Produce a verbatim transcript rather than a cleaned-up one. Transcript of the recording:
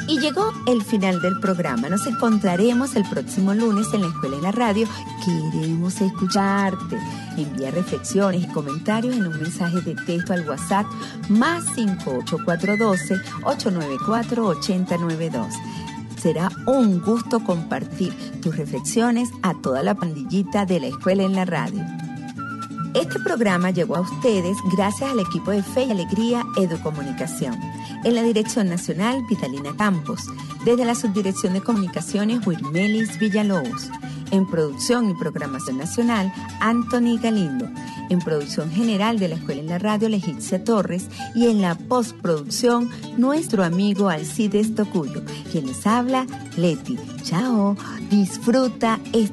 Y llegó el final del programa. Nos encontraremos el próximo lunes en la Escuela en la Radio. Queremos escucharte. Envía reflexiones y comentarios en un mensaje de texto al WhatsApp más cinco ocho cuatro uno dos, ocho nueve cuatro, ocho cero nueve dos. Será un gusto compartir tus reflexiones a toda la pandillita de la Escuela en la Radio. Este programa llegó a ustedes gracias al equipo de Fe y Alegría Educomunicación. En la Dirección Nacional, Vitalina Campos. Desde la Subdirección de Comunicaciones, Wilmelis Villalobos. En Producción y Programación Nacional, Anthony Galindo. En Producción General de la Escuela en la Radio, Legicia Torres. Y en la postproducción, nuestro amigo Alcides Tocuyo. Quien les habla, Leti. Chao. Disfruta este